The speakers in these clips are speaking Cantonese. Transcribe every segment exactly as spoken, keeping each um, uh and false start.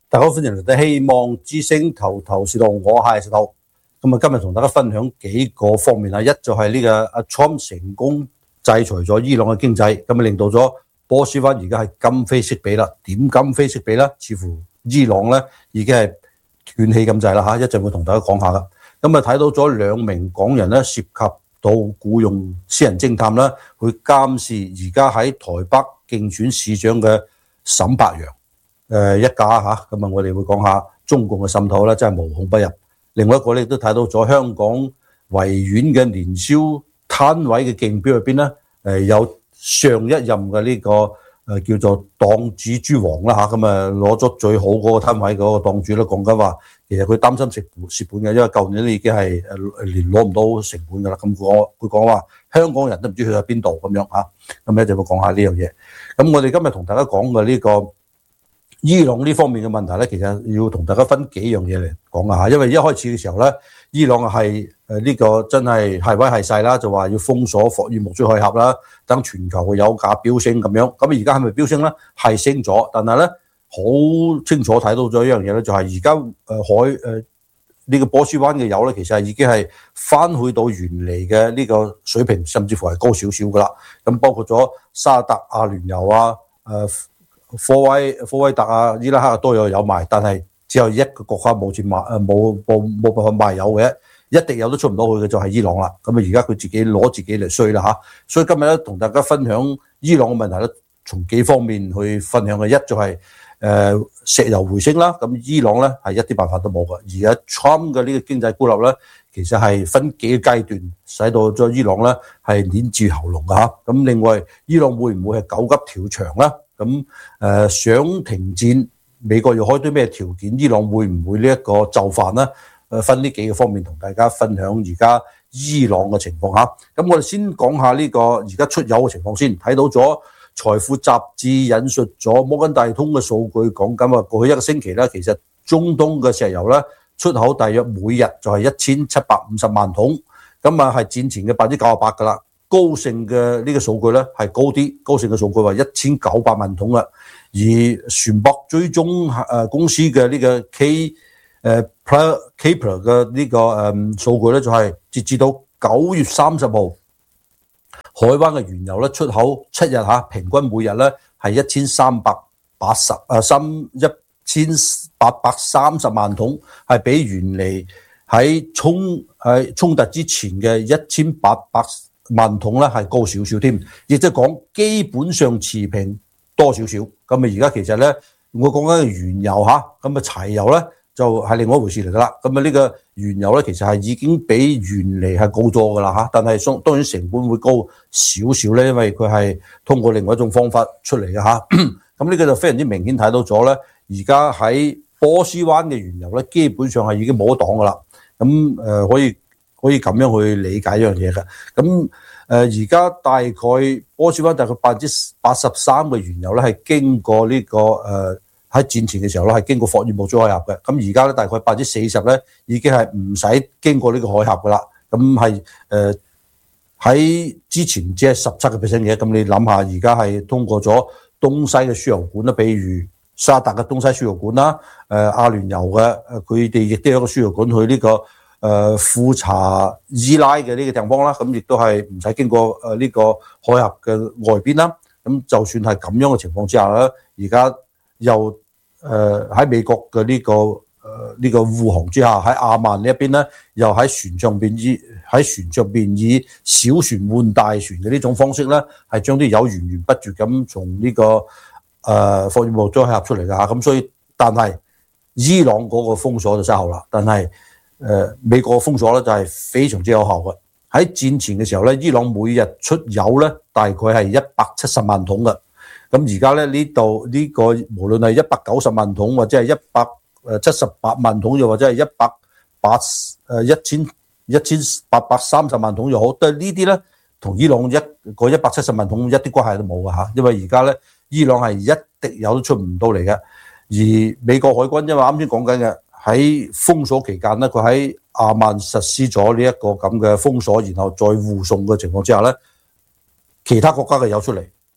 大家好，歡迎嚟到希望之聲頭頭是道，我係石頭。咁啊，今日同大家分享幾個方面啊，一就係呢個阿 Trump 成功制裁咗伊朗嘅經濟，咁啊令到咗波斯灣而家係今非昔比啦。點今非昔比咧？似乎伊朗咧已經係斷氣咁滯啦嚇，一陣會同大家講下噶。咁啊睇到咗兩名港人咧涉及到僱用私人偵探啦，去監視而家喺台北競選市長嘅沈伯洋。誒一家嚇，咁啊我哋會講下中共嘅滲透咧，真係無孔不入。另外一個咧亦都睇到咗香港維園嘅年宵攤位嘅競標入邊咧，誒有上一任嘅呢個誒叫做檔主諸王啦嚇，咁啊攞咗最好嗰個攤位嗰個檔主咧講緊話，其實佢擔心食蝕本嘅，因為舊年咧已經係誒連攞唔到成本㗎啦。咁我佢講話香港人都唔知去咗邊度咁樣嚇，咁一陣會講下呢樣嘢。咁我哋今日同大家講嘅呢個伊朗呢方面嘅問題咧，其實要同大家分幾樣嘢嚟講啊嚇，因為一開始嘅時候咧，伊朗係誒呢個真係係威係勢啦，就話要封鎖霍爾木茲海峽啦，等全球嘅油價飆升咁樣。咁而家係咪飆升咧？係升咗，但係咧好清楚睇到咗一樣嘢咧，就係而家誒海誒呢個波斯灣嘅油咧，其實係已經係翻去到原嚟嘅呢個水平，甚至乎係高少少噶啦。咁包括咗沙特、阿聯酋啊、誒、呃。科威科威特啊、伊拉克都有有賣，但係只有一個國家冇錢賣，誒冇冇冇辦法賣油嘅，一滴油都出唔到去嘅就係伊朗啦。咁啊而家佢自己攞自己嚟衰啦嚇，所以今日咧同大家分享伊朗嘅問題咧，從幾方面去分享嘅。一就係、是、誒、呃、石油回升啦，咁伊朗咧係一啲辦法都冇嘅。而家 Trump 嘅呢個經濟孤立咧，其實係分幾個階段，使到咗伊朗咧係捏住喉嚨嘅嚇。咁另外伊朗會唔會係狗急跳牆咧？咁誒、呃、想停戰，美國要開啲咩條件？伊朗會唔會呢一個就範呢？誒分呢幾個方面同大家分享而家伊朗嘅情況嚇。咁我哋先講下呢個而家出油嘅情況先。睇到咗財富雜誌引述咗摩根大通嘅數據，講緊話過去一個星期咧，其實中東嘅石油咧出口大約每日就係一千七百五十萬桶，咁啊係戰前嘅百分之九十八噶啦。高盛嘅呢個數據咧係高啲，高盛嘅數據話一千九百萬桶啦，而船舶追蹤誒公司嘅呢個 K 誒 Kpler 嘅呢個誒數據咧就係截至到九月三十號，海灣嘅原油咧出口七日嚇，平均每日咧係一千三百八十誒三一千八百三十萬桶，係比原嚟喺衝喺衝突之前嘅一千八百萬桶咧係高少少添，亦即係講基本上持平多少少。咁啊而家其實咧，我講緊原油嚇，咁啊柴油咧就係另外一回事嚟噶啦。咁啊呢個原油咧其實係已經比原嚟係高咗噶啦嚇，但係當然成本會高少少咧，因為佢係通過另外一種方法出嚟嘅嚇。咁呢個就非常之明顯睇到咗咧，而家喺波斯灣嘅原油咧基本上係已經冇得擋噶啦。咁誒、呃、可以。可以咁樣去理解一樣嘢嘅，咁誒而家大概波斯灣大概百分之八十三嘅原油咧係經過呢、這個誒喺、呃、戰前嘅時候咧係經過霍爾木茲海峽嘅，咁而家咧大概百分之四十咧已經係唔使經過呢個海峽噶啦，咁係誒喺之前只係十七個 percent 嘅，咁你諗下而家係通過咗東西嘅輸油管啦，比如沙特嘅東西輸油管啦，誒、呃、阿聯酋嘅誒佢哋亦都有一個輸油管去呢、這個。誒富查伊拉嘅呢個地方啦，咁亦都係唔使經過誒呢個海峽嘅外邊啦。咁就算係咁樣嘅情況之下咧，而家又誒喺、呃、美國嘅呢、這個誒呢、呃這個護航之下，喺阿曼呢一邊咧，又喺船上邊以喺船上邊以小船換大船嘅呢種方式咧，係將啲油源源不絕咁從呢、這個誒霍爾木茲海峽出嚟㗎嚇。咁所以，但係伊朗嗰個封鎖就失效啦，但係。誒、呃、美國封鎖咧就係非常之有效嘅。喺戰前嘅時候咧，伊朗每日出油咧大概係一百七十萬桶嘅。咁而家咧呢度呢、這個無論係一百九十萬桶或者係一百誒七十八萬桶，又或者係一百八誒一千一千八百三十萬桶又好，都係呢啲咧同伊朗一個一百七十萬桶一啲關係都冇嘅嚇。因為而家咧伊朗係一滴油都出唔到嚟嘅，而美國海軍因為啱先講緊嘅。喺封鎖期間咧，佢喺阿曼實施咗呢一個咁嘅封鎖，然後再護送嘅情況之下咧，其他國家嘅油出嚟，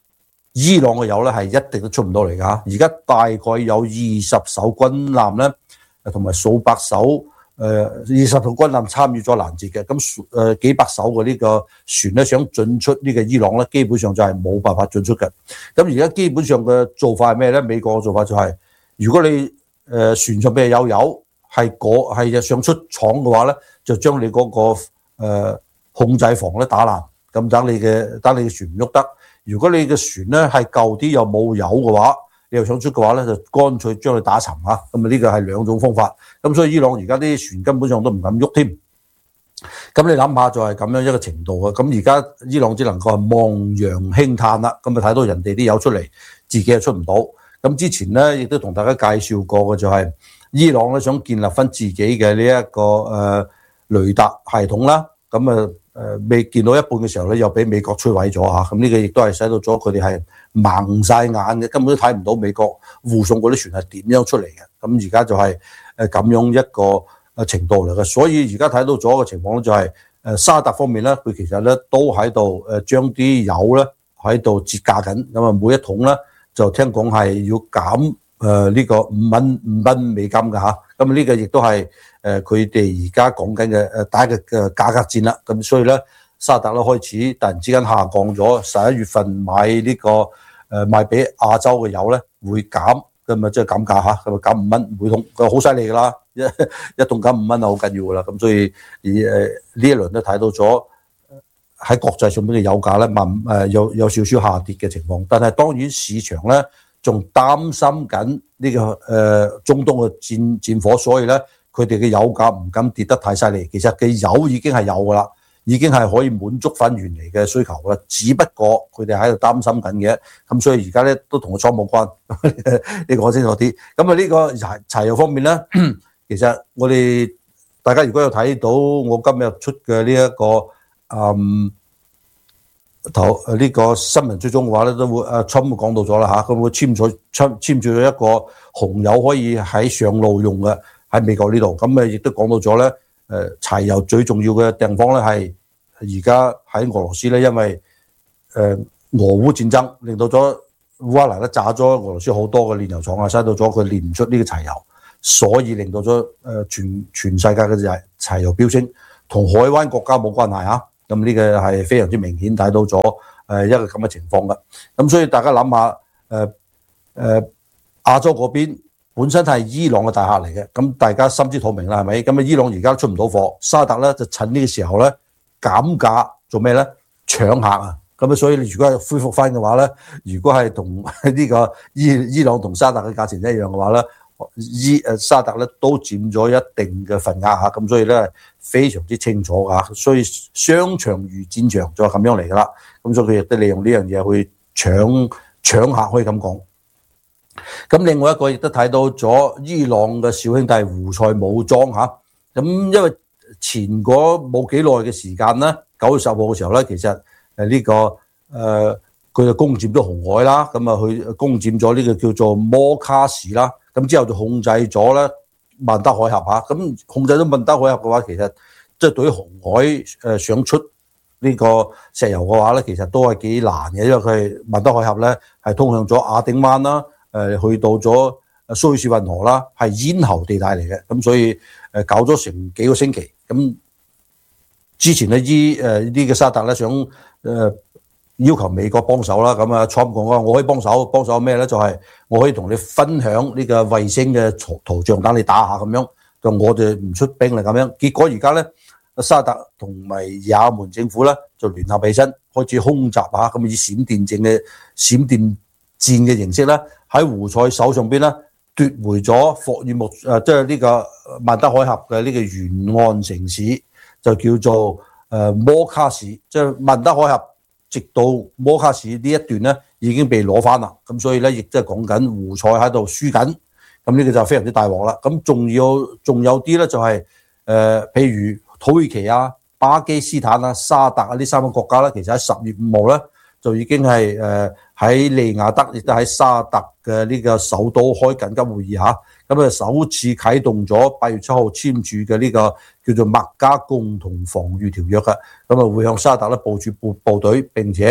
伊朗嘅油咧係一定都出唔到嚟㗎。而家大概有二十艘軍艦咧，同埋數百艘。誒二十艘軍艦參與咗攔截嘅，咁誒幾百艘嘅呢個船咧想進出呢個伊朗咧，基本上就係冇辦法進出嘅。咁而家基本上嘅做法係咩咧？美國嘅做法就係、是，如果你誒、呃、船上邊有油，係嗰係想出廠嘅話咧，就將你嗰、那個、呃、控制房咧打爛，咁等你嘅等你嘅船唔喐得。如果你嘅船咧係舊啲又冇油嘅話，你又想出嘅話咧，就乾脆將佢打沉嚇，咁啊呢個係兩種方法。咁所以伊朗而家啲船根本上都唔敢喐添。咁你諗下就係咁樣一個程度啊。咁而家伊朗只能夠係望洋興嘆啦。咁啊睇到人哋啲油出嚟，自己又出唔到。咁之前咧亦都同大家介紹過嘅就係伊朗咧想建立翻自己嘅呢一個誒雷達系統啦。咁啊誒未見到一半嘅時候咧，又俾美國摧毀咗嚇。咁呢個亦都係使到咗佢哋係盲晒眼嘅，根本都睇唔到美國護送嗰啲船係點樣出嚟嘅。咁而家就係誒咁樣一個誒程度嚟嘅。所以而家睇到咗嘅情況咧，就係誒沙特方面咧，佢其實咧都喺度誒將啲油咧喺度折價緊。咁啊每一桶咧就聽講係要減誒呢個五蚊五蚊美金嘅嚇。咁呢個亦都係誒佢哋而家講緊嘅誒打嘅嘅價格戰啦。咁所以咧。沙特咧開始突然之間下降咗，十一月份買呢個誒賣俾亞洲嘅油咧會減，咁啊即係減價嚇，咁啊減五蚊每桶，佢好犀利㗎啦，一一桶減五蚊啊，好緊要㗎啦。咁所以誒呢一輪都睇到咗喺國際上邊嘅油價咧慢誒有有少少下跌嘅情況，但係當然市場咧仲擔心緊呢個誒中東嘅戰戰火，所以咧佢哋嘅油價唔敢跌得太犀利。其實嘅油已經係有㗎啦。已經係可以滿足翻原嚟嘅需求啦，只不過佢哋喺度擔心緊嘅，咁所以而家咧都同個倉冇關，你講清楚啲。咁啊呢個柴柴油方面咧，其實我哋大家如果有睇到我今日出嘅呢一個嗯頭呢個新聞追蹤嘅話咧，都會阿 Trump 講到咗啦嚇，佢會簽咗簽簽署咗一個紅油可以喺上路用嘅喺美國呢度，咁啊亦都講到咗咧。誒柴油最重要嘅地方咧係而家喺俄羅斯咧，因為誒俄烏戰爭令到咗烏克蘭咧炸咗俄羅斯好多嘅煉油廠啊，使到咗佢煉唔出呢個柴油，所以令到咗誒全全世界嘅柴柴油飆升，同海灣國家冇關係啊。咁呢個係非常之明顯睇到咗誒一個咁嘅情況㗎。咁所以大家諗下誒誒亞洲嗰邊。本身係伊朗嘅大客嚟嘅，咁大家心知肚明啦，係咪？咁啊，伊朗而家出唔到貨，沙特咧就趁呢個時候咧減價做咩咧？搶客啊！咁啊，所以如果係恢復翻嘅話咧，如果係同呢個伊伊朗同沙特嘅價錢一樣嘅話咧，伊誒沙特咧都佔咗一定嘅份額嚇，咁所以咧非常之清楚嚇，所以商場如戰場就係咁樣嚟噶啦。咁所以佢亦都利用呢樣嘢去搶搶客，可以咁講。咁另外一個亦都睇到咗伊朗嘅小兄弟胡塞武裝嚇，咁因為前嗰冇幾耐嘅時間咧，九月十號嘅時候咧，其實誒呢個誒佢就攻佔咗紅海啦，咁啊去攻佔咗呢個叫做摩卡市啦，咁之後就控制咗咧曼德海峽嚇，咁控制咗曼德海峽嘅話，其實即係對於紅海誒想出呢個石油嘅話咧，其實都係幾難嘅，因為佢曼德海峽咧係通向咗亞丁灣啦。誒去到咗蘇伊士運河啦，係咽喉地帶嚟嘅，咁所以誒搞咗成幾個星期。咁之前咧依誒呢個沙特咧想誒要求美國幫手啦，咁啊 Trump 講話我可以幫手，幫手咩咧？就係、是、我可以同你分享呢個衛星嘅圖圖像，等你打下咁樣，就我哋唔出兵啦咁樣。結果而家咧沙特同埋也門政府咧就聯合起身，開始空襲嚇，咁以閃電戰嘅閃電戰嘅形式咧。喺胡塞手上邊咧奪回咗霍爾木誒，即係呢個曼德海峽嘅呢個沿岸城市，就叫做誒摩卡市。即係曼德海峽直到摩卡市呢一段咧已經被攞翻啦。咁所以咧亦即係講緊胡塞喺度輸緊。咁呢個就非常之大鑊啦。咁仲有仲有啲咧就係、是、誒、呃，譬如土耳其啊、巴基斯坦啊、沙特啊呢三個國家咧，其實喺十月五號咧就已經係誒喺利雅得，亦都喺沙特嘅呢個首都開緊急會議嚇，咁啊首次啟動咗八月七號簽署嘅呢個叫做麥加共同防禦條約嘅，咁啊會向沙特咧部署部部隊，並且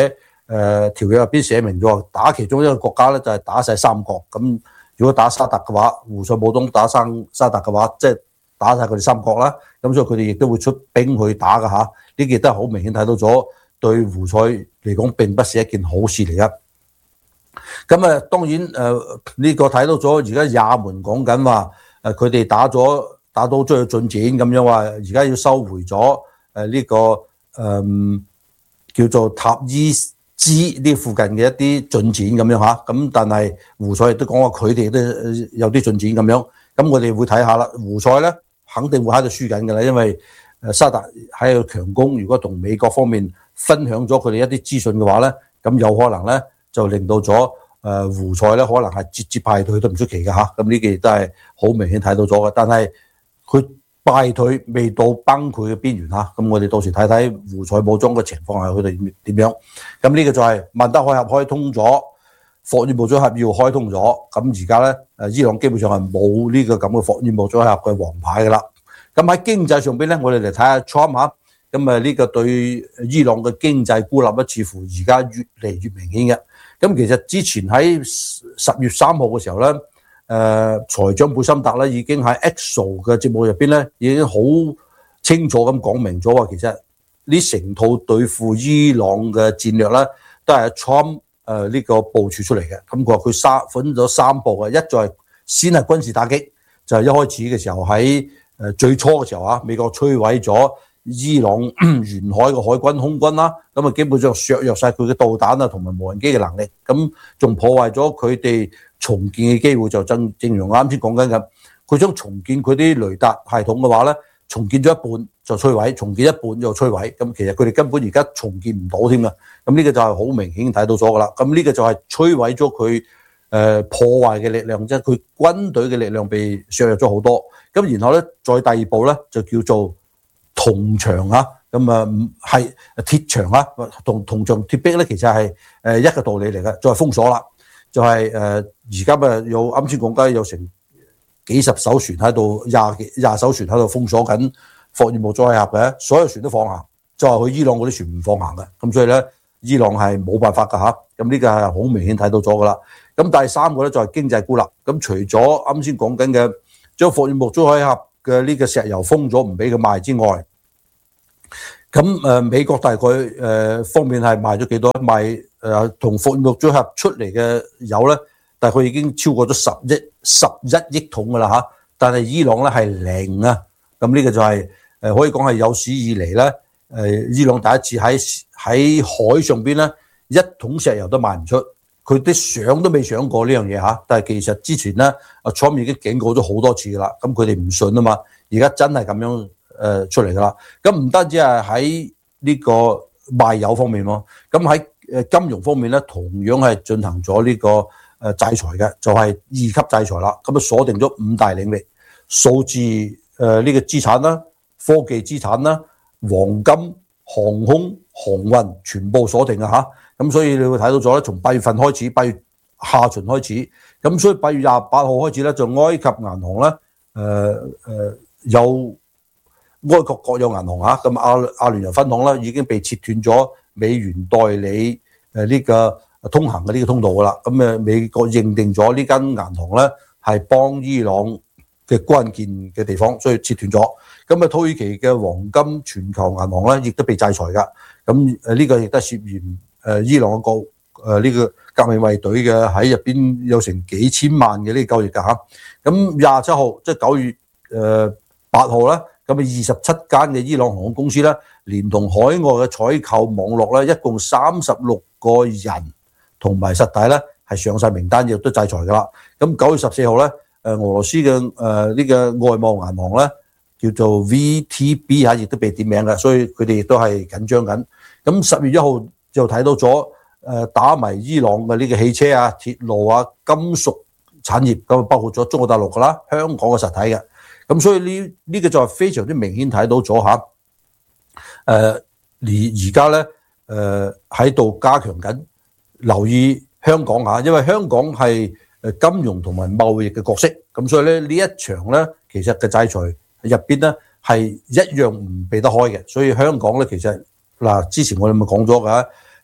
誒條約入邊寫明咗，打其中一個國家咧就係打晒三國。咁如果打沙特嘅話，胡塞武裝打生沙特嘅話，即係打晒佢哋三國啦。咁所以佢哋亦都會出兵去打㗎嚇。呢件都係好明顯睇到咗，對胡塞嚟講並不是一件好事嚟嘅。咁啊，當然誒呢、呃這個睇到咗，而家也門講緊話誒佢哋打咗打到咗有進展咁樣，話而家要收回咗誒呢個誒、呃、叫做塔伊茲呢附近嘅一啲進展咁樣嚇。咁但係胡塞亦都講話佢哋都有啲進展咁樣。咁我哋會睇下啦。胡塞咧肯定會喺度輸緊㗎啦，因為誒沙特喺度強攻，如果同美國方面分享咗佢哋一啲資訊嘅話咧，咁有可能咧就令到咗誒胡塞咧可能係節節敗退都唔出奇嘅嚇。咁呢件亦都係好明顯睇到咗嘅，但係佢敗退未到崩潰嘅邊緣嚇。咁我哋到時睇睇胡塞武裝嘅情況係佢哋點樣。咁呢個就係曼德海峽開通咗，霍爾木茲海峽要開通咗。咁而家咧誒伊朗基本上係冇呢個咁嘅霍爾木茲海峽嘅王牌㗎啦。咁喺經濟上邊咧，我哋嚟睇下 Trump 嚇，咁啊呢個對伊朗嘅經濟孤立咧，似乎而家越嚟越明顯嘅。咁其實之前喺十月三號嘅時候咧，誒、呃、財長貝森特咧已經喺 X O 嘅節目入邊咧，已經好清楚咁講明咗話，其實呢成套對付伊朗嘅戰略咧，都係 Trump 誒呢個部署出嚟嘅。咁佢話佢三分咗三步嘅，一就係先係軍事打擊，就係、是、一開始嘅時候喺誒最初嘅時候啊，美國摧毀咗伊朗沿海嘅海軍空軍啦，咁啊基本上削弱晒佢嘅導彈啊同埋無人機嘅能力，咁仲破壞咗佢哋重建嘅機會，就正正如我啱先講緊咁，佢想重建佢啲雷達系統嘅話咧，重建咗一半就摧毀，重建一半就摧毀，咁其實佢哋根本而家重建唔到添啊，咁呢個就係好明顯睇到咗噶啦，咁呢個就係摧毀咗佢誒破壞嘅力量，即係佢軍隊嘅力量被削弱咗好多。咁然後咧，再第二步咧就叫做銅牆啊，咁啊係鐵牆啊，同銅牆鐵壁咧，其實係誒一個道理嚟嘅，再封鎖啦，就係誒而家咪有啱先講緊有成幾十艘船喺度，廿幾廿艘船喺度封鎖緊霍爾木茲海峽嘅，所有船都放行，就係去伊朗嗰啲船唔放行嘅，咁所以咧伊朗係冇辦法㗎嚇，咁呢個係好明顯睇到咗㗎啦。咁第三個咧就係經濟孤立，咁除咗啱先講緊嘅將霍爾木茲海峽嘅呢個石油封咗唔俾佢賣之外，咁誒美國大概誒方面係賣咗幾多？賣誒同霍爾木茲海峽出嚟嘅油咧，大概已經超過咗十億十一億桶㗎啦嚇。但係伊朗咧係零啊，咁呢個就係誒可以講係有史以嚟咧誒伊朗第一次喺喺海上邊咧一桶石油都賣唔出。佢啲想都未想過呢樣嘢嚇，但係其實之前咧，阿 Trump 已經警告咗好多次噶啦，咁佢哋唔信啊嘛，而家真係咁樣誒出嚟噶啦。咁唔單止係喺呢個賣油方面咯，咁喺誒金融方面咧，同樣係進行咗呢個誒制裁嘅，就係二級制裁啦。咁啊鎖定咗五大領域，數字誒呢個資產啦、科技資產啦、黃金、航空、航運全部鎖定啊嚇。咁所以你會睇到咗咧，從八月份開始，八月下旬開始，咁所以八月廿八號開始咧，就埃及銀行咧，誒、呃、誒、呃、有埃及國有銀行嚇，咁阿阿聯酋分行咧已經被切斷咗美元代理誒呢個通行嘅呢個通道噶啦，咁誒美國認定咗呢間銀行咧係幫伊朗嘅關鍵嘅地方，所以切斷咗。咁啊土耳其嘅黃金全球銀行咧亦都被制裁噶，咁誒呢個亦都涉嫌。誒伊朗個誒呢個革命衛隊嘅喺入邊有成幾千萬嘅呢個交易㗎嚇，咁廿七號即係九月誒八號啦，咁啊二十七間嘅伊朗航空公司咧，連同海外嘅採購網絡咧，一共三十六個人同埋實體咧係上晒名單，亦都制裁㗎啦。咁九月十四號咧，誒俄羅斯嘅誒呢個外貿銀行咧叫做 V T B 嚇，亦都被點名嘅，所以佢哋亦都係緊張緊。咁十月一號。就睇到咗誒打埋伊朗嘅呢個汽車啊、鐵路啊、金屬產業，咁包括咗中國大陸㗎啦、香港嘅實體嘅，咁所以呢呢個就係非常之明顯睇到咗嚇。誒而而家咧誒喺度加強緊，留意香港嚇，因為香港係誒金融同埋貿易嘅角色，咁所以咧呢一場咧其實嘅制裁入邊咧係一樣唔避得開嘅，所以香港咧其實嗱之前我哋咪講咗㗎。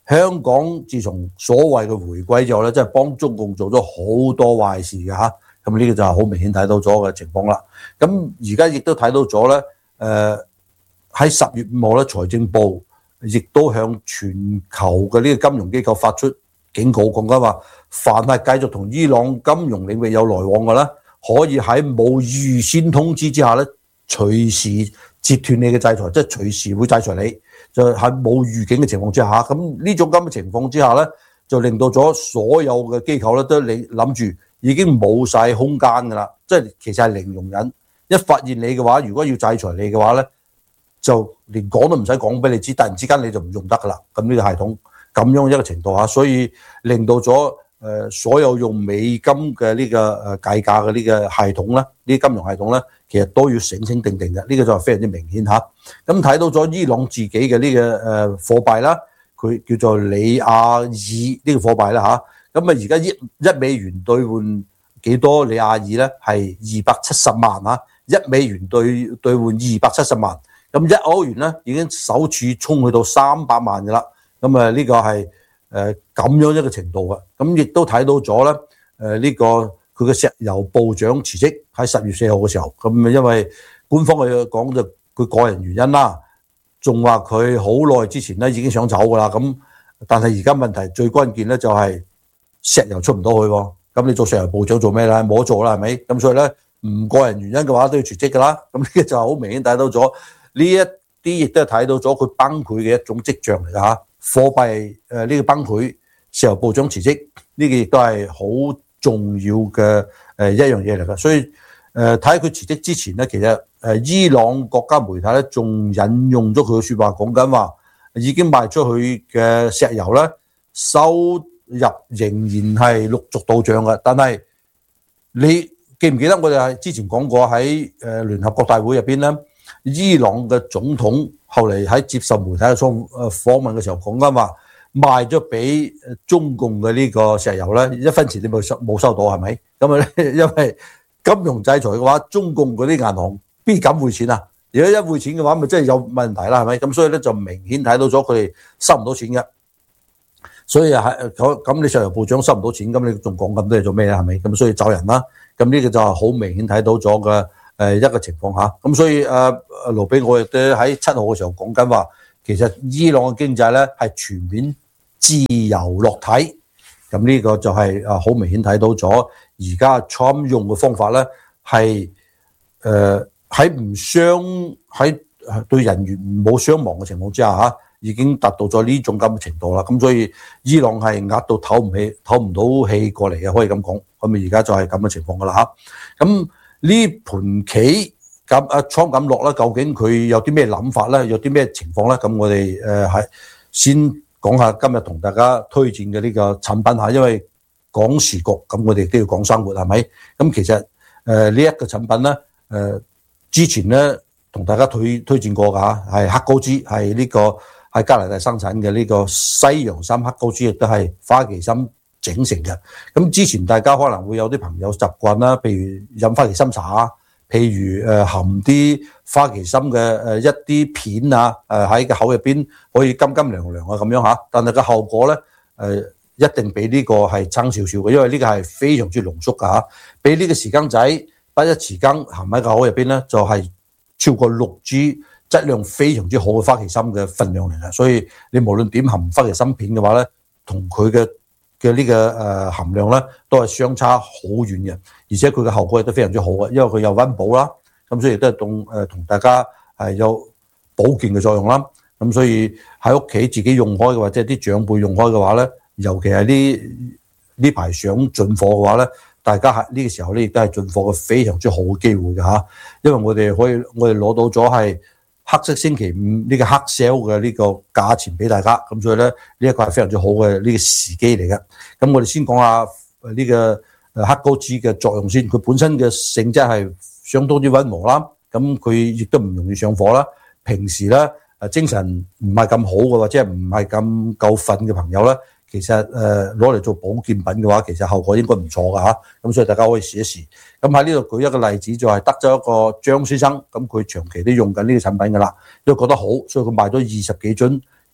香港自從所謂嘅回歸之後咧，真係幫中共做咗好多壞事嘅嚇。咁呢個就係好明顯睇到咗嘅情況啦。咁而家亦都睇到咗咧，誒喺十月五號咧，財政部亦都向全球嘅呢個金融機構發出警告，講緊話，凡係繼續同伊朗金融領域有來往嘅咧，可以喺冇預先通知之下咧，隨時截斷你嘅制裁，即係隨時會制裁你，就喺冇預警嘅情況之下。咁呢種咁嘅情況之下咧，就令到咗所有嘅機構咧都你諗住已經冇晒空間㗎啦，即係其實係零容忍。一發現你嘅話，如果要制裁你嘅話咧，就連講都唔使講俾你知，突然之間你就唔用得㗎啦。咁呢個系統咁樣一個程度下，所以令到咗誒所有用美金嘅呢個誒計價嘅呢個系統咧，呢啲金融系統咧，其實都要醒醒定定嘅。呢個就係非常之明顯嚇。咁睇到咗伊朗自己嘅呢個誒貨幣啦，佢叫做里亞爾呢個貨幣啦嚇。咁啊而家一一美元兌換幾多里亞爾咧？係二百七十萬嚇，一美元兌兌換二百七十萬。咁一歐元咧已經首次衝去到三百萬嘅啦。咁啊呢個係誒咁樣一個程度嘅。咁亦都睇到咗咧誒呢個佢嘅石油部長辭職喺十月四號嘅時候。咁因為官方嘅講就佢個人原因啦，仲話佢好耐之前咧已經想走㗎啦。咁但係而家問題最關鍵咧就係石油出唔到去喎。咁你做石油部長做咩咧？冇得做啦，係咪？咁所以咧唔個人原因嘅話都要辭職㗎啦。咁呢個就好明顯睇到咗。呢一啲亦都係睇到咗佢崩潰嘅一種跡象嚟㗎嚇，貨幣誒呢個崩潰，石油部長辭職，呢個亦都係好重要嘅誒一樣嘢嚟㗎。所以誒睇佢辭職之前咧，其實誒伊朗國家媒體咧仲引用咗佢嘅説話，講緊話已經賣出去嘅石油咧收入仍然係陸續到帳嘅。但係你記唔記得我哋係之前講過喺誒聯合國大會入邊咧？伊朗嘅總統後嚟喺接受媒體嘅訪訪問嘅時候講緊話，賣咗俾中共嘅呢個石油咧，一分錢你冇收冇收到係咪？咁啊，因為金融制裁嘅話，中共嗰啲銀行邊敢匯錢啊？如果一匯錢嘅話，咪真係有問題啦，係咪？咁所以咧就明顯睇到咗佢哋收唔到錢嘅。所以係咁，你石油部長收唔到錢，咁你仲講咁多嘢做咩咧？係咪？咁所以走人啦。咁呢個就係好明顯睇到咗嘅。誒一個情況下，咁所以誒盧比我亦都喺七號嘅時候講緊話，其實伊朗嘅經濟咧係全面自由落體，咁呢個就係誒好明顯睇到咗，而家 Trump 用嘅方法咧係誒喺唔傷喺對人員冇傷亡嘅情況之下嚇，已經達到咗呢種咁嘅程度啦。咁所以伊朗係壓到唞唔起、唞唔到氣過嚟嘅，可以咁講。咁咪而家就係咁嘅情況噶啦嚇，咁。呢盤棋咁阿倉咁落啦，究竟佢有啲咩諗法咧？有啲咩情況咧？咁我哋誒係先講下今日同大家推薦嘅呢個產品嚇，因為講時局咁，我哋都要講生活係咪？咁其實誒呢一個產品咧，誒、呃、之前咧同大家推推薦過㗎嚇，係黑高芝，係呢個喺加拿大生產嘅呢個西洋參黑高芝，亦都係花旗參整成嘅。咁之前大家可能會有啲朋友習慣啦，譬如飲花旗參茶，譬如誒含啲花旗參嘅誒一啲片啊，誒喺個口入邊可以甘甘涼涼啊咁樣嚇。但係個後果咧誒一定比呢個係差少少嘅，因為呢個係非常之濃縮㗎嚇。比呢個匙羹仔不一匙羹含喺個口入邊咧，就係超過六支質量非常之好嘅花旗參嘅分量嚟嘅。所以你無論點含花旗參片嘅話咧，同佢嘅嘅呢個誒含量咧，都係相差好遠嘅，而且佢嘅效果亦都非常之好嘅，因為佢有溫補啦，咁所以亦都係同誒同大家係有保健嘅作用啦。咁所以喺屋企自己用開嘅或者啲長輩用開嘅話咧，尤其係呢呢排想進貨嘅話咧，大家喺呢個時候咧亦都係進貨嘅非常之好嘅機會嘅嚇，因為我哋可以我哋攞到咗係黑色星期五呢個黑 sale 嘅呢個價錢俾大家，咁所以咧呢一個係非常之好嘅呢個時機嚟嘅。咁我哋先講下呢個黑高芝嘅作用先。佢本身嘅性質係相當之溫和啦，咁佢亦都唔容易上火啦。平時咧誒精神唔係咁好嘅或者係唔係咁夠瞓嘅朋友咧，其實誒攞嚟做保健品嘅話，其實效果應該唔錯㗎嚇。咁所以大家可以試一試。咁喺呢度舉一個例子，就係德州一個張先生，咁佢長期都用緊呢個產品㗎啦，因為覺得好，所以佢賣咗二十幾樽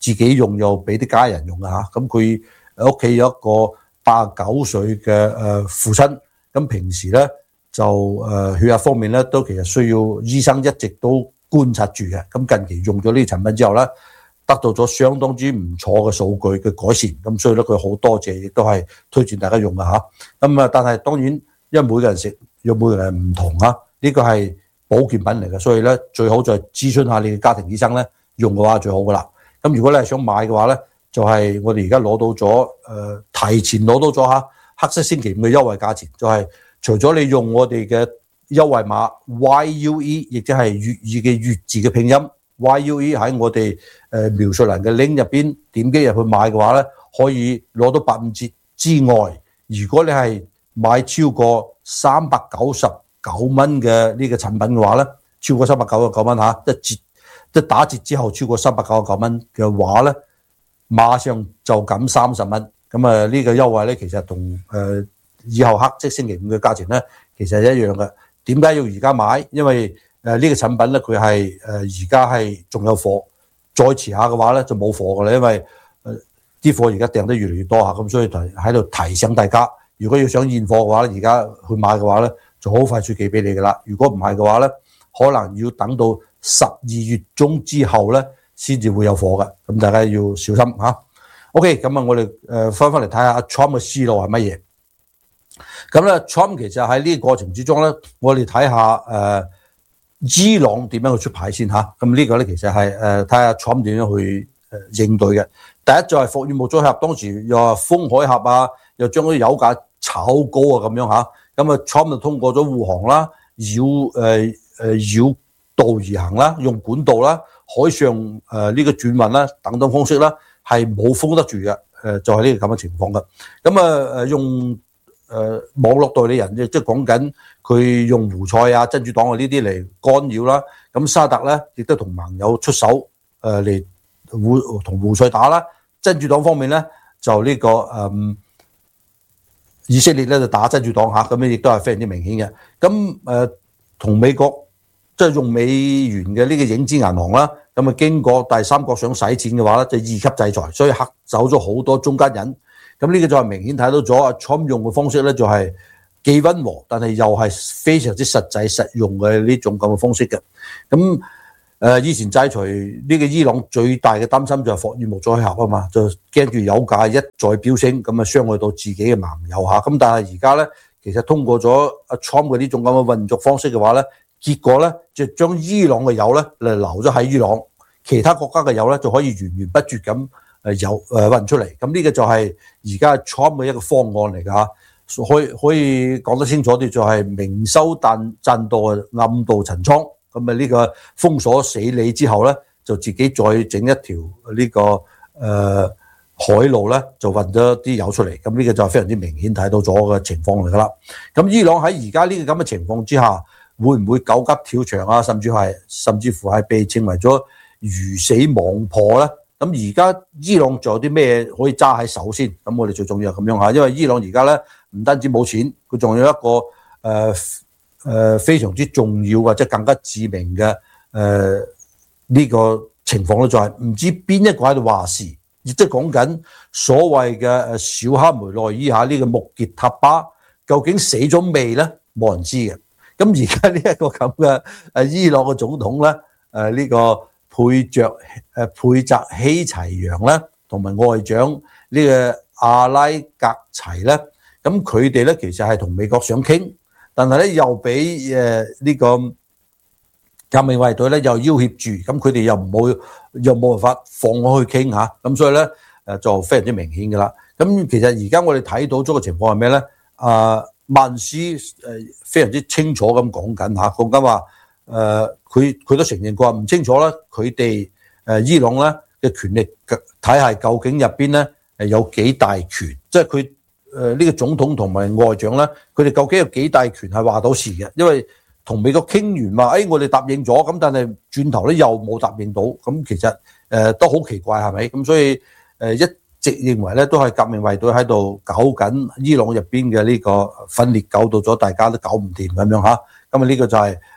自己用又俾啲家人用嘅嚇。咁佢屋企有一個八十九歲嘅誒父親，咁平時咧就誒血壓方面咧都其實需要醫生一直都觀察住嘅。咁近期用咗呢啲產品之後咧，得到咗相當之唔錯嘅數據嘅改善。咁所以咧佢好多謝，亦都係推薦大家用嘅嚇。咁啊，但係當然因為每個人食有每個人唔同啊，呢個係保健品嚟嘅，所以咧最好就係諮詢下你嘅家庭醫生咧，用嘅話最好噶啦。咁如果你係想買嘅話咧，就係、是、我哋而家攞到咗誒、呃、提前攞到咗嚇黑色星期五嘅優惠價錢，就係、是、除咗你用我哋嘅優惠碼 Y U E， 亦即係粵語嘅粵字嘅拼音 Y U E 喺我哋誒描述欄嘅 link 入邊點擊入去買嘅話咧，可以攞到八五折之外，如果你係買超過三百九十九蚊嘅呢個產品嘅話咧，超過三百九十九蚊嚇，一折即打折之後超過三百九十九蚊嘅話咧，馬上就減三十蚊。咁啊呢個優惠咧，其實同誒、呃、以後黑色星期五嘅價錢咧，其實係一樣嘅。點解要而家買？因為誒呢、呃這個產品咧，佢係誒而家係仲有貨，再遲下嘅話咧就冇貨㗎啦。因為誒啲貨而家訂得越嚟越多嚇，咁所以喺度提醒大家，如果要想現貨嘅話咧，而家去買嘅話咧，就好快速寄俾你㗎啦。如果唔係嘅話咧，可能要等到十二月中之後咧，先至會有貨嘅。咁大家要小心嚇。OK， 咁啊，我哋誒翻翻嚟睇下阿 Trump 嘅思路係乜嘢。咁咧 ，Trump 其實喺呢個過程之中咧，我哋睇下誒伊朗點樣去出牌先嚇。咁呢個咧其實係誒睇下 Trump 點樣去誒應對嘅。第一就係伏爾木災峽，當時又話封海峽啊，又將啲油價炒高啊咁樣嚇。咁啊 Trump 就通過咗護航啦，繞誒誒繞道而行啦，用管道啦、海上誒呢個轉運啦等等方式啦，係冇封得住嘅。誒就係呢個咁嘅情況嘅。咁啊誒用誒、呃、網絡代理人即係講緊佢用胡塞啊、真主黨啊呢啲嚟干擾啦。咁沙特咧亦都同盟友出手誒嚟胡同胡塞打啦。真主黨方面咧就呢、這個誒、嗯、以色列咧就打真主黨嚇，咁樣亦都係非常之明顯嘅。咁誒同美國即係、就是、用美元嘅呢個影子銀行啦，咁啊經過第三國想洗錢嘅話咧，就二級制裁，所以嚇走咗好多中間人。咁呢個就係明顯睇到咗阿 Trump 用嘅方式咧，就係既溫和，但係又係非常之實際實用嘅呢種咁嘅方式嘅。咁誒以前制裁呢個伊朗最大嘅擔心就係霍爾木災峽啊嘛，就驚住油價一再飆升，咁啊傷害到自己嘅盟友嚇。咁但係而家咧，其實通過咗阿 Trump 嘅呢種咁嘅運作方式嘅話咧，結果咧就將伊朗嘅油咧嚟留咗喺伊朗，其他國家嘅油咧就可以源源不絕咁誒油誒運出嚟。咁呢個就係而家 Trump 嘅一個方案嚟㗎嚇，可以可以講得清楚啲，就係明修棧棧道，暗度陳倉。咁啊呢個封鎖死你之後咧，就自己再整一條呢、這個誒、呃、海路咧，就運咗啲油出嚟。咁呢個就係非常之明顯睇到咗嘅情況嚟噶啦。咁伊朗喺而家呢個咁嘅情況之下，會唔會狗急跳牆啊？甚至係甚至乎係被稱為咗魚死網破咧？咁而家伊朗仲有啲咩可以揸喺手先？咁我哋最重要係咁樣嚇，因為伊朗而家咧唔單止冇錢，佢仲有一個誒。呃誒、呃、非常之重要或者更加致命嘅誒呢個情況咧，就係唔知邊一個喺度話事，亦即係講緊所謂嘅誒小哈梅內伊下呢個穆傑塔巴究竟死咗未咧？冇人知嘅。咁而家呢一個咁嘅誒伊朗嘅總統咧，誒、呃、呢、這個佩著誒佩澤希齊揚咧，同埋外長呢個阿拉格齊咧，咁佢哋咧其實係同美國想傾。但係咧又俾誒呢個革命衛隊咧又要挾住，咁佢哋又冇又冇辦法放我去傾下，咁所以咧誒就非常之明顯㗎啦。咁其實而家我哋睇到咗個情況係咩咧？啊曼斯誒非常之清楚咁講緊嚇，講緊話誒佢佢都承認過唔清楚啦，佢哋誒伊朗咧嘅權力體系究竟入邊咧誒有幾大權，即係佢。誒、呃、呢、這個總統同埋外長咧，佢哋究竟有幾大權係話到事嘅？因為同美國傾完話，誒、哎、我哋答應咗，咁但係轉頭咧又冇答應到，咁其實誒、呃、都好奇怪係咪？咁所以誒、呃、一直認為咧都係革命衛隊喺度搞緊伊朗入邊嘅呢個分裂，搞到咗大家都搞唔掂咁樣嚇。咁啊呢個就係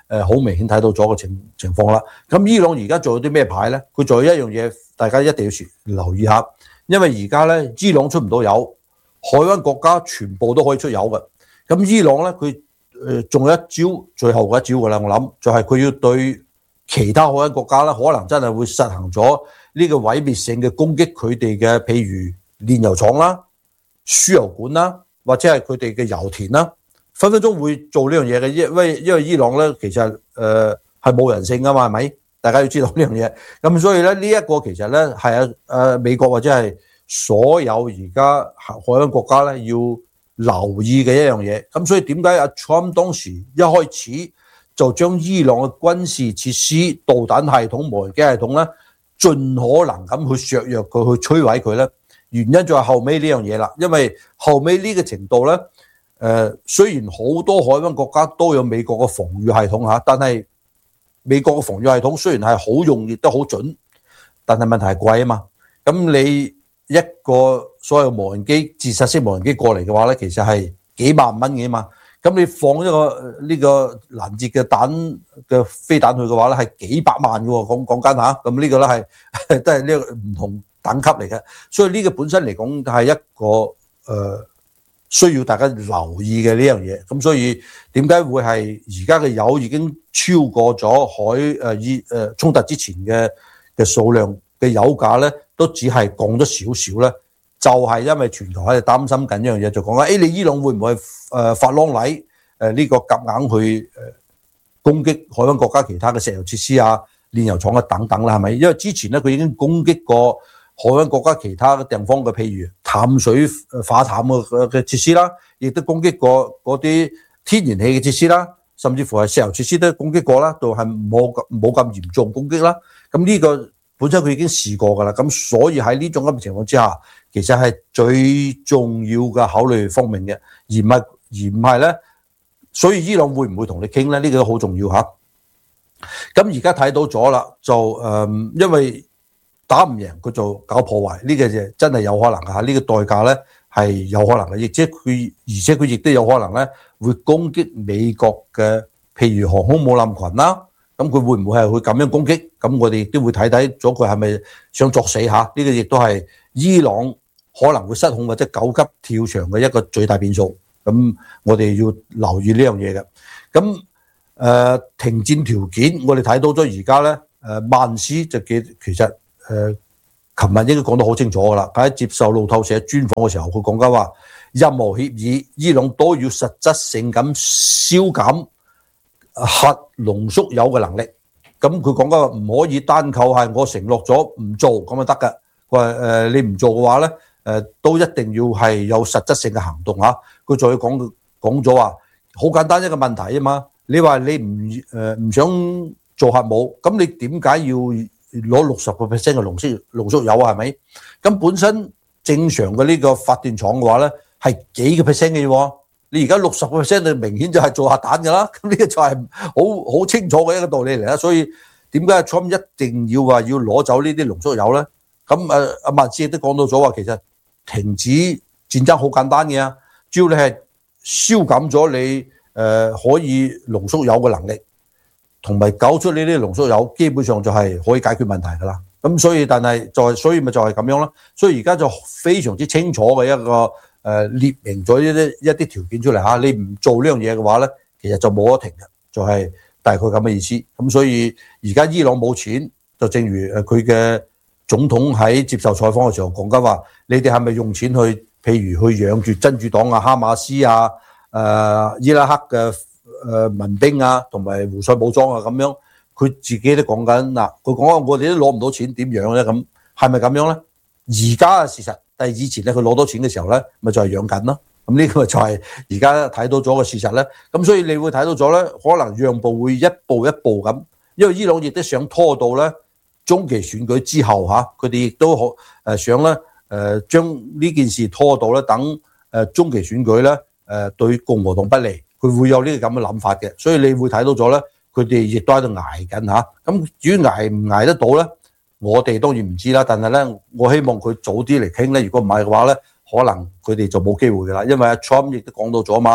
誒好明顯睇到咗個情情況啦。咁伊朗而家做咗啲咩牌咧？佢做咗一樣嘢，大家一定要留意下，因為而家咧伊朗出唔到油，海灣國家全部都可以出油嘅。咁伊朗咧佢誒仲有一招，最後嗰一招㗎啦，我諗就係佢要對其他海灣國家咧，可能真係會實行咗呢個毀滅性嘅攻擊佢哋嘅，譬如煉油廠啦、輸油管啦，或者係佢哋嘅油田啦。分分鐘會做呢樣嘢嘅，因為因為伊朗咧其實誒係冇人性噶嘛，係咪？大家要知道呢樣嘢。咁所以咧呢一個其實咧係啊誒美國或者係所有而家海灣國家咧要留意嘅一樣嘢。咁所以點解阿 Trump 當時一開始就將伊朗嘅軍事設施、導彈系統、無人機系統咧，盡可能咁去削弱佢、去摧毀佢咧？原因就係後尾呢樣嘢啦，因為後尾呢個程度咧。誒、呃、雖然好多海灣國家都有美國嘅防禦系統嚇，但係美國嘅防禦系統雖然係好用，亦都好準，但係問題係貴啊嘛。咁你一個所有無人機、自殺式無人機過嚟嘅話咧，其實係幾萬蚊嘅嘛。咁你放一個呢個攔截嘅彈嘅飛彈去嘅話咧，係幾百萬嘅喎。講講緊嚇，咁呢個咧係都係呢個唔同等級嚟嘅。所以呢個本身嚟講係一個誒。呃需要大家留意嘅呢樣嘢，咁所以點解會係而家嘅油已經超過咗海誒以誒衝突之前嘅嘅數量嘅油價咧，都只係降咗少少咧，就係、是、因為全球喺度擔心緊一樣嘢，就講緊誒你伊朗會唔會誒發狼戾誒呢個夾硬去誒攻擊海灣國家其他嘅石油設施啊、煉油廠啊等等啦，係咪？因為之前咧佢已經攻擊過海灣國家其他嘅地方嘅，譬如淡水化淡嘅嘅設施啦，亦都攻擊過嗰啲天然氣嘅設施啦，甚至乎係石油設施都攻擊過啦，都係冇冇咁嚴重攻擊啦。咁呢個本身佢已經試過㗎啦，咁所以喺呢種咁嘅情況之下，其實係最重要嘅考慮方面嘅，而唔係而唔係咧。所以伊朗會唔會同你傾咧？呢、這個都好重要嚇。咁而家睇到咗啦，就誒、呃，因為打唔贏佢就搞破壞，呢、這個就真係有可能㗎嚇。呢、這個代價咧係有可能嘅，亦即係佢，而且佢亦都有可能咧會攻擊美國嘅，譬如航空母艦群啦。咁佢會唔會係會咁樣攻擊？咁我哋亦都會睇睇咗佢係咪想作死嚇？呢、這個亦都係伊朗可能會失控或者九級跳牆嘅一個最大變數。咁我哋要留意呢樣嘢嘅。咁誒、呃、停戰條件，我哋睇到咗而家咧誒曼斯就記其實。誒，琴日應該講得好清楚㗎啦。喺接受路透社專訪嘅時候，佢講緊話，任何協議，伊朗都要實質性咁消減核濃縮鈾嘅能力。咁佢講緊話唔可以單靠係我承諾咗唔做咁就得㗎。佢話誒你唔做嘅話咧，誒都一定要係有實質性嘅行動嚇。佢再講講咗話，好簡單一個問題啊嘛。你話你唔誒唔想做核武，咁你點解要攞六十個 percent 嘅濃縮濃縮鈾啊？係咪？咁本身正常嘅呢個發電廠嘅話咧，係幾個 percent 嘅喎？你而家六十個 percent，你明顯就係做核彈㗎啦。咁呢個就係好好清楚嘅一個道理嚟啦。所以點解 Trump 一定要話要攞走呢啲濃縮鈾咧？咁誒阿曼斯亦都講到咗話，其實停止戰爭好簡單嘅啊，只要你係消減咗你誒、呃、可以濃縮鈾嘅能力。同埋搞出呢啲濃縮鈾，基本上就係可以解決問題㗎啦。咁所以，但係就係，所以咪就係咁樣咯。所以而家就非常之清楚嘅一個誒、呃、列明咗一啲一啲條件出嚟嚇。你唔做呢樣嘢嘅話咧，其實就冇得停嘅，就係、是、大概咁嘅意思。咁所以而家伊朗冇錢，就正如誒佢嘅總統喺接受採訪嘅時候講緊話，你哋係咪用錢去，譬如去養住真主黨啊、哈馬斯啊、誒、呃、伊拉克嘅？誒民兵啊，同埋胡塞武裝啊，咁樣佢自己都講緊嗱，佢講我哋都攞唔到錢，點樣咧？咁係咪咁樣咧？而家嘅事實，但係以前咧，佢攞到錢嘅時候咧，咪就係養緊咯。咁呢個就係而家睇到咗嘅事實咧。咁所以你會睇到咗咧，可能讓步會一步一步咁，因為伊朗亦都想拖到咧中期選舉之後嚇，佢哋亦都好誒想咧誒將呢件事拖到咧等誒中期選舉咧誒對共和黨不利。佢會有呢個咁嘅諗法嘅，所以你會睇到咗咧，佢哋亦都喺度捱緊嚇。咁至於捱唔捱得到咧，我哋當然唔知啦。但係咧，我希望佢早啲嚟傾咧。如果唔係嘅話咧，可能佢哋就冇機會㗎啦。因為阿 Trump 亦都講到咗嘛，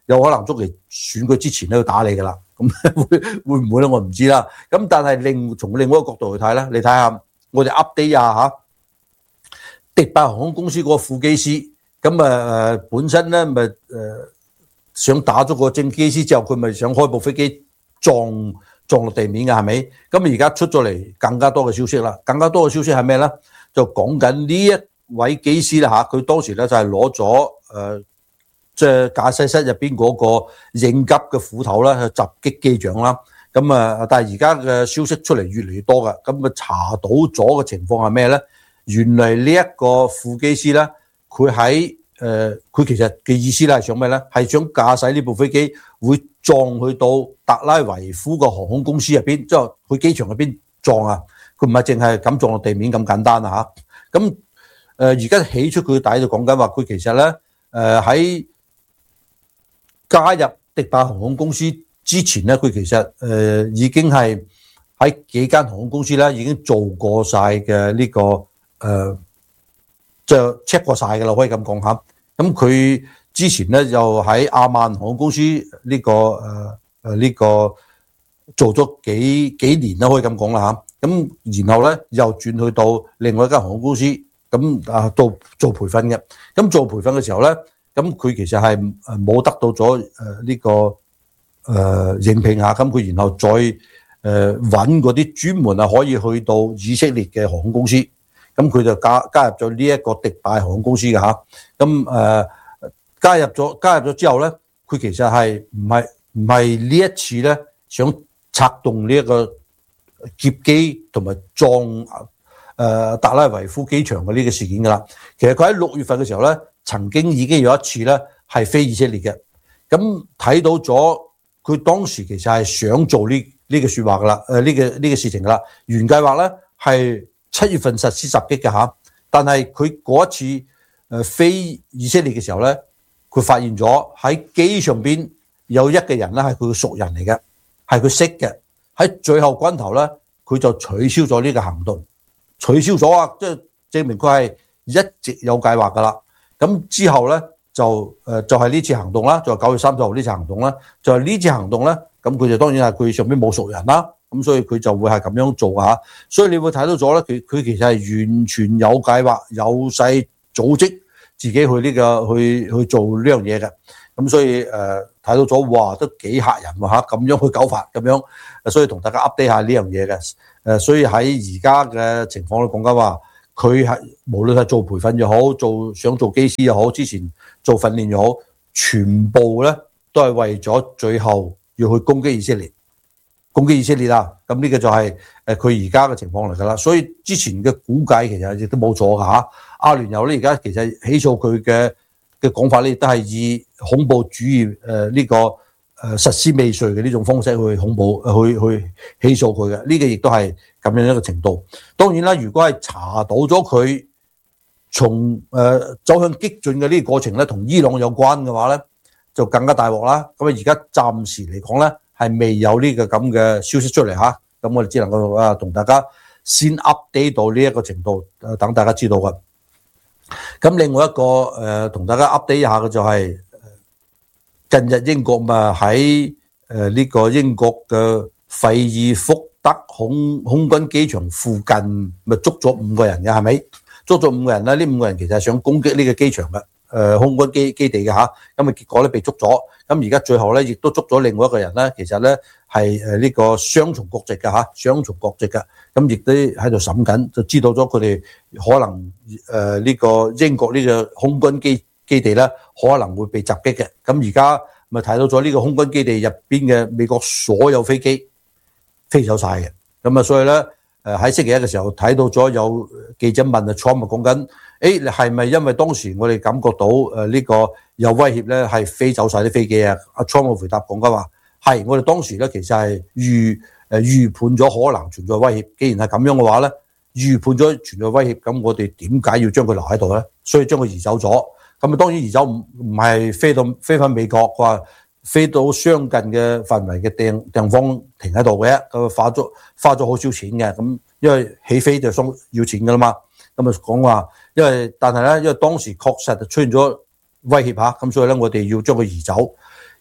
有可能中期選舉之前都要打你㗎啦。咁會會唔會咧？我唔知啦。咁但係另從另外一個角度去睇咧，你睇下我哋 update 下嚇，迪拜航空公司嗰個副機師，咁啊誒本身咧咪誒想打咗個正機師之後，佢咪想開部飛機撞撞落地面嘅係咪？咁而家出咗嚟更加多嘅消息啦，更加多嘅消息係咩咧？就講緊呢一位機師啦嚇，佢當時咧就係攞咗誒即係駕駛室入邊嗰個應急嘅斧頭啦，去襲擊機長啦。咁啊，但係而家嘅消息出嚟越嚟越多㗎，咁啊查到咗嘅情況係咩咧？原嚟呢一個副機師咧，佢喺誒佢其實嘅意思咧係想咩咧？係想駕駛呢部飛機會撞去到特拉維夫個航空公司入邊，即係去機場入邊撞啊！佢唔係淨係咁撞落地面咁簡單啊嚇。咁誒而家起出佢底就講緊話，佢其實咧誒喺加入迪拜航空公司之前咧，佢其實誒、呃、已經係喺幾間航空公司咧已經做過晒嘅呢個誒、呃，就 check 過晒嘅啦，可以咁講下。咁佢之前咧又喺亞曼航空公司呢、這個誒誒呢個做咗幾幾年啦，可以咁講啦嚇。咁然後咧又轉去到另外一間航空公司，咁啊做做培訓嘅。咁做培訓嘅時候咧。咁佢其實係誒冇得到咗誒呢個誒、呃、應聘下，咁佢然後再誒揾嗰啲專門係可以去到以色列嘅航空公司，咁佢就加加入咗呢一個迪拜航空公司嘅嚇。咁誒、呃、加入咗加入咗之後咧，佢其實係唔係唔係呢一次咧想策動呢一個劫機同埋撞誒、呃、特拉維夫機場嘅呢個事件㗎啦。其實佢喺六月份嘅時候咧，曾經已經有一次咧係飛以色列嘅，咁睇到咗佢當時其實係想做呢呢個説話噶啦，誒呢個呢個事情噶啦。原計劃咧係七月份實施襲擊嘅嚇，但係佢嗰一次誒飛以色列嘅時候咧，佢發現咗喺機上邊有一個人咧係佢嘅熟人嚟嘅，係佢識嘅。喺最後關頭咧，佢就取消咗呢個行動，取消咗啊！即係證明佢係一直有計劃噶啦。咁之後咧就誒就係呢次行動啦，就係九月三十號呢次行動啦，就係呢次行動咧，咁佢就當然係佢上邊冇熟人啦，咁所以佢就會係咁樣做嚇，所以你會睇到咗咧，佢佢其實係完全有計劃、有勢組織自己去呢個去去做呢樣嘢嘅，咁所以誒睇到咗，哇，都幾嚇人喎嚇，咁樣去搞法咁樣，所以同大家 update 下呢樣嘢嘅，誒，所以喺而家嘅情況咧講緊話。佢係無論係做培訓又好，做想做機師又好，之前做訓練又好，全部咧都係為咗最後要去攻擊以色列，攻擊以色列啦。咁呢個就係誒佢而家嘅情況嚟㗎啦。所以之前嘅估計其實亦都冇錯㗎嚇。阿聯酋咧而家其實起訴佢嘅嘅講法咧，都係以恐怖主義誒呢個誒實施未遂嘅呢種方式去恐怖去去起訴佢嘅。呢個亦都係咁樣一個程度。當然啦，如果係查到咗佢從誒、呃、走向激進嘅呢個過程咧，同伊朗有關嘅話咧，就更加大鑊啦。咁啊，而家暫時嚟講咧，係未有呢個咁嘅消息出嚟嚇。咁我哋只能夠啊同大家先 update 到呢一個程度，誒等大家知道嘅。咁另外一個誒同、呃、大家 update 一下嘅就係、是、近日英國咪喺誒呢個英國嘅費爾福德空空軍機場附近咪捉咗五個人嘅，係咪？捉咗五個人咧，呢五個人其實係想攻擊呢個機場嘅，誒、呃、空軍基基地嘅嚇。咁啊結果咧被捉咗，咁而家最後咧亦都捉咗另外一個人咧，其實咧係誒呢個雙重國籍嘅嚇，雙重國籍嘅，咁亦都喺度審緊，就知道咗佢哋可能誒呢、呃這個英國呢個空軍基基地咧可能會被襲擊嘅。咁而家咪睇到咗呢個空軍基地入邊嘅美國所有飛機飛走晒嘅，咁啊所以咧誒喺星期一嘅時候睇到咗有記者問啊 Trump 講緊，誒你係咪因為當時我哋感覺到誒呢個有威脅咧係飛走晒啲飛機啊？阿 Trump 回答講緊話係，我哋當時咧其實係預誒預判咗可能存在威脅，既然係咁樣嘅話咧，預判咗存在威脅，咁我哋點解要將佢留喺度咧？所以將佢移走咗，咁啊當然移走唔唔係飛到飛返美國，佢話飛到相近嘅範圍嘅地地方停喺度嘅，咁花咗花咗好少錢嘅，咁因為起飛就送要錢噶啦嘛，咁啊講話，因為但係咧，因為當時確實就出現咗威脅嚇，咁所以咧我哋要將佢移走，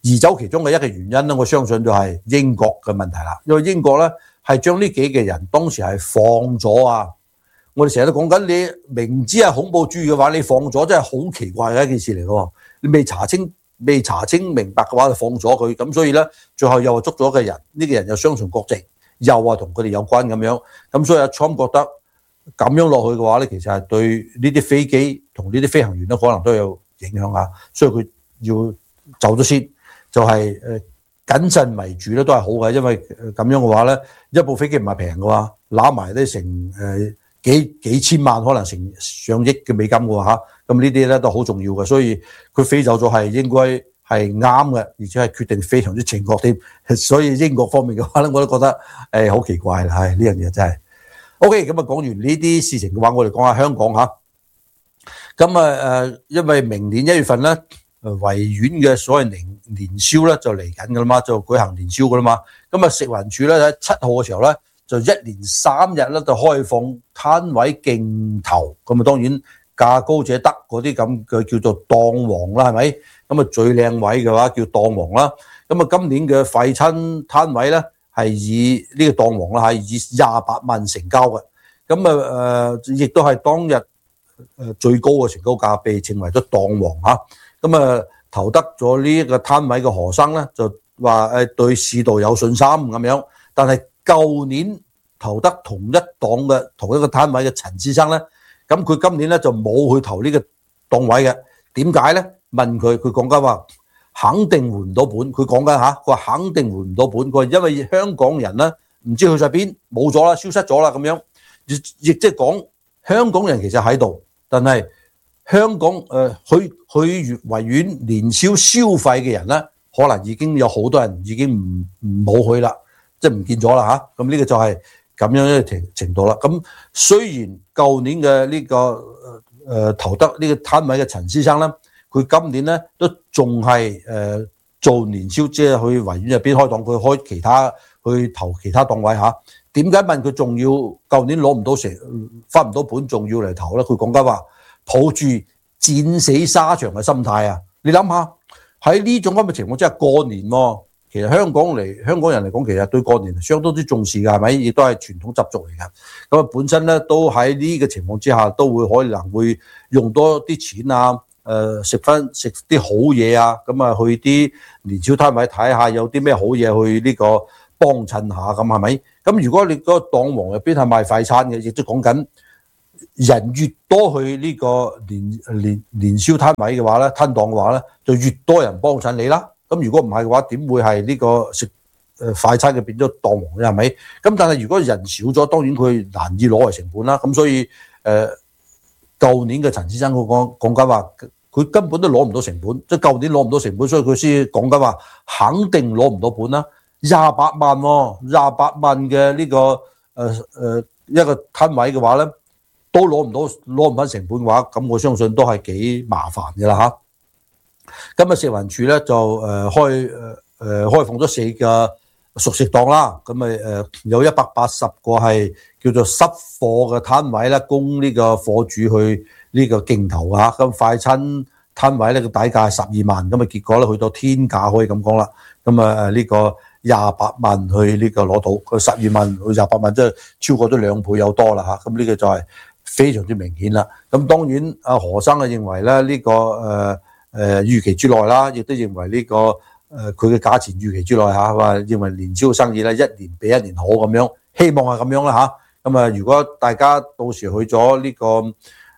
移走其中嘅一個原因咧，我相信就係英國嘅問題啦。因為英國咧係將呢幾個人當時係放咗啊！我哋成日都講緊，你明知係恐怖主義嘅話，你放咗真係好奇怪嘅一件事嚟嘅喎。你未查清、未查清明白嘅話，就放咗佢，咁所以咧最後又話捉咗個人，呢、這個人又雙重國籍，又話同佢哋有關咁樣。咁所以阿 Trump 覺得咁樣落去嘅話咧，其實係對呢啲飛機同呢啲飛行員咧，可能都有影響啊。所以佢要走咗先，就係誒謹慎為主咧，都係好嘅，因為咁樣嘅話咧，一部飛機唔係平嘅話，攬埋都成誒幾幾千萬，可能成上億嘅美金嘅喎嚇。咁呢啲咧都好重要嘅，所以佢飛走咗係應該係啱嘅，而且係決定非常之正確添。所以英國方面嘅話咧，我都覺得誒好奇怪啦，係呢樣嘢真係。OK， 咁啊講完呢啲事情嘅話，我哋講下香港嚇。咁啊誒，因為明年一月份咧，維園嘅所謂年年宵咧就嚟緊㗎啦嘛，就舉行年宵㗎啦嘛。咁啊食環署咧喺七號嘅時候咧，就一連三日咧就開放攤位競投。咁啊當然價高者得嗰啲咁嘅叫做檔王啦，係咪？咁啊最靚位嘅話叫檔王啦。咁啊今年嘅廢親攤位咧係以呢個檔王啦，係以廿八萬成交嘅。咁啊誒亦都係當日誒最高嘅成交價，被稱為咗檔王嚇。咁啊投得咗呢一個攤位嘅何生咧，就話誒對市道有信心咁樣。但係舊年投得同一檔嘅同一個攤位嘅陳先生咧，咁佢今年咧就冇去投呢個檔位嘅。點解咧？問佢，佢講緊話肯定回唔到本。佢講緊嚇，佢話肯定回唔到本。佢話因為香港人咧唔知去晒邊，冇咗啦，消失咗啦咁樣。亦亦即係講香港人其實喺度，但係香港誒、呃、去去維園年宵消費嘅人咧，可能已經有好多人已經唔唔冇去啦，即係唔見咗啦嚇。咁呢個就係咁樣一個程程度啦。咁雖然舊年嘅呢、這個誒、呃、投得呢個攤位嘅陳先生咧，佢今年咧都仲係誒做年宵，即係去維園入邊開檔，佢開其他去投其他檔位嚇。點解問佢仲要舊年攞唔到成翻唔到本，仲要嚟投咧？佢講緊話抱住戰死沙場嘅心態啊！你諗下喺呢種咁嘅情況之下過年喎，其實香港嚟香港人嚟講，其實對過年相當之重視㗎，係咪？亦都係傳統習俗嚟㗎。咁啊，本身咧都喺呢個情況之下，都會可能會用多啲錢啊，誒食翻食啲好嘢啊，咁啊去啲年宵攤位睇下有啲咩好嘢去呢個幫襯下咁係咪？咁如果你嗰個檔王入邊係賣快餐嘅，亦都講緊人越多去呢個年年年宵攤位嘅話咧，攤檔嘅話咧，就越多人幫襯你啦。咁如果唔係嘅話，點會係呢個食誒快餐嘅變咗檔王咧？係咪？咁但係如果人少咗，當然佢難以攞嚟成本啦。咁所以誒，舊年嘅陳先生佢講講緊話，佢根本都攞唔到成本，即係舊年攞唔到成本，所以佢先講緊話肯定攞唔到本啦。廿八萬喎，廿八萬嘅呢個誒誒一個攤位嘅話咧，都攞唔到攞唔翻成本嘅話，咁我相信都係幾麻煩嘅啦嚇。今日食環署咧就誒開誒誒開放咗四個熟食檔啦，咁咪誒有一百八十個係叫做濕貨嘅攤位啦，供呢個貨主去呢個競投嚇。咁快餐攤位咧個底價係十二萬，咁啊結果咧去到天價可以咁講啦。咁啊誒呢個廿八萬去呢個攞到，佢十二萬去廿八萬，即係超過咗兩倍有多啦嚇。咁呢個就係非常之明顯啦。咁當然阿何生啊認為咧呢個誒誒預期之內啦，亦都認為呢個誒佢嘅價錢預期之內嚇，話認為年宵生意咧一年比一年好咁樣，希望係咁樣啦嚇。咁啊，如果大家到時去咗呢個誒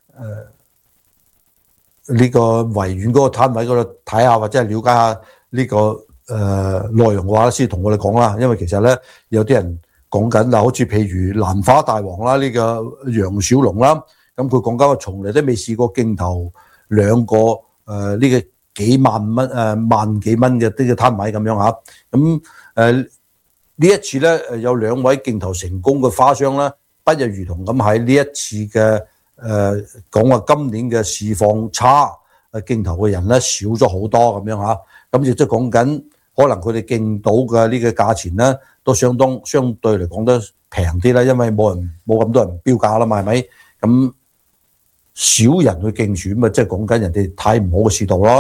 呢個維園嗰個攤位嗰度睇下，或者係了解下呢個誒內容嘅話，先同我哋講啦。因為其實咧有啲人講緊啊，好似譬如蘭花大王啦，呢個楊小龍啦，咁佢講緊話從嚟都未試過競投兩個誒呢個幾萬蚊誒萬幾蚊嘅呢個攤位咁樣嚇。咁誒呢一次咧誒有兩位競投成功嘅花商咧，不約而同咁喺呢一次嘅誒講話今年嘅市況差，誒競投嘅人咧少咗好多咁樣嚇。咁亦都講緊。可能佢哋競到嘅呢個價錢咧，都相當相對嚟講都平啲啦，因為冇人冇咁多人標價啦嘛，係咪？咁少人去競選咪即係講緊人哋睇唔好嘅市道咯。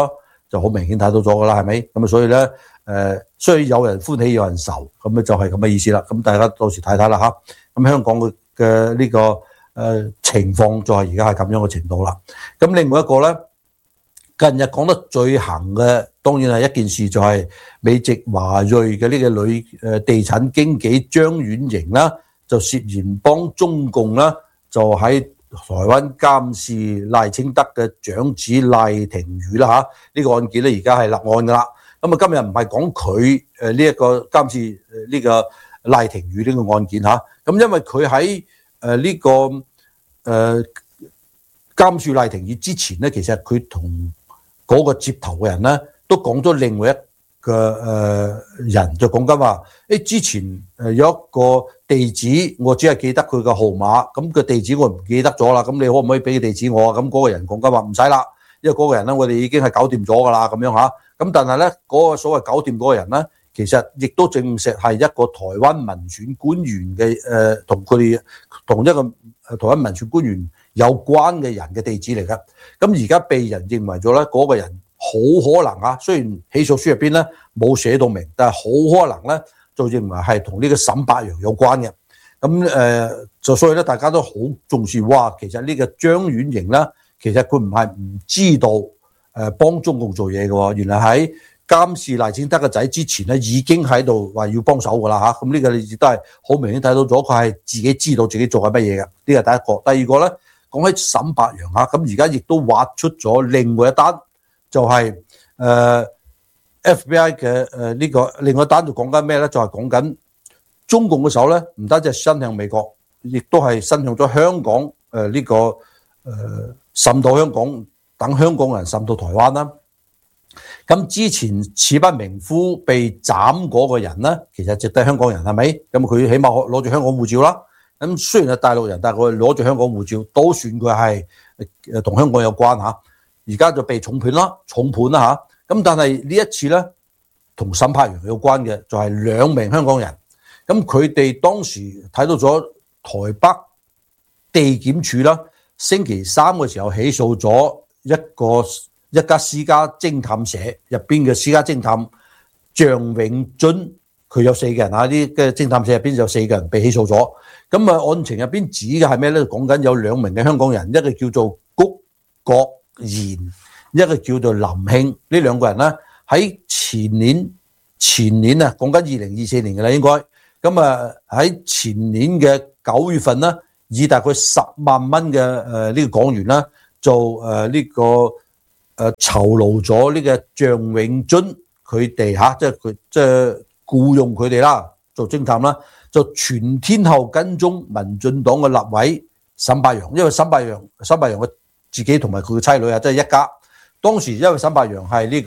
就好明顯睇到咗噶啦，係咪？咁啊，所以咧誒、呃，雖然有人歡喜有人愁，咁啊就係咁嘅意思啦。咁大家到時睇睇啦嚇。咁香港嘅嘅呢個誒、呃、情況就係而家係咁樣嘅程度啦。咁另外一個咧，近日講得最行嘅，當然係一件事，就係美籍華裔嘅呢個女誒地產經紀張婉瑩啦，就涉嫌幫中共啦，就喺台灣監視賴清德嘅長子賴廷宇啦嚇，呢個案件咧而家係立案㗎啦。咁啊今日唔係講佢誒呢一個監視呢個賴廷宇呢個案件嚇，咁因為佢喺誒呢個誒、呃、監視賴廷宇之前咧，其實佢同嗰個接頭嘅人咧，都講咗另外一個誒人，就講緊話，誒之前誒有一個地址，我只係記得佢個號碼，咁個地址我唔記得咗啦，咁你可唔可以俾個地址我啊？咁嗰個人講緊話唔使啦，因為嗰個人咧我哋已經係搞掂咗噶啦，咁樣嚇。咁但係咧嗰個所謂搞掂嗰個人咧，其實亦都證實係一個台灣民選官員嘅誒，同佢哋同一個台灣民選官員有關嘅人嘅地址嚟㗎。咁而家被人認為咗咧，嗰個人好可能啊，雖然起訴書入邊咧冇寫到明，但係好可能咧就認為係同呢個沈伯洋有關嘅。咁誒就所以咧，大家都好重視。哇，其實呢個張婉瑩咧，其實佢唔係唔知道誒幫中共做嘢嘅喎，原來喺監視賴清德嘅仔之前咧，已經喺度話要幫手㗎啦嚇。咁呢個亦都係好明顯睇到咗，佢係自己知道自己做緊乜嘢嘅。呢個係第一個。第二個咧，講起沈伯洋嚇，咁而家亦都挖出咗另外一單，就係、是、誒、呃、F B I 嘅誒呢個另外一單就講緊咩咧？就係講緊中共嘅手咧，唔單止係伸向美國，亦都係伸向咗香港誒呢、呃這個誒、呃、滲到香港，等香港人滲到台灣啦。咁之前史不明夫被斬嗰個人咧，其實絕對係香港人，係咪？咁佢起碼攞住香港護照啦。咁雖然係大陸人，但係佢攞住香港護照，都算佢係誒同香港有關嚇。而家就被重判啦，重判啦嚇。咁但係呢一次咧，同沈伯洋有關嘅就係兩名香港人。咁佢哋當時睇到咗台北地檢署啦，星期三嘅時候起訴咗一個一家私家偵探社入邊嘅私家偵探張永津，佢有四個人啊，啲嘅偵探社入邊有四個人被起訴咗。咁啊，案情入邊指嘅係咩咧？講緊有兩名嘅香港人，一個叫做谷國賢，一個叫做林慶。呢兩個人咧喺前年前年啊，講緊二零二四年嘅啦，應該咁啊喺前年嘅九月份咧，以大概十萬蚊嘅誒呢個港元啦，做誒呢個誒酬勞咗呢個張永津佢哋嚇，即係佢即係僱用佢哋啦，做偵探啦。就全天候跟蹤民進黨嘅立委沈伯洋，因為沈伯洋沈伯洋嘅自己同埋佢嘅妻女啊，即係一家。當時因為沈伯洋係呢個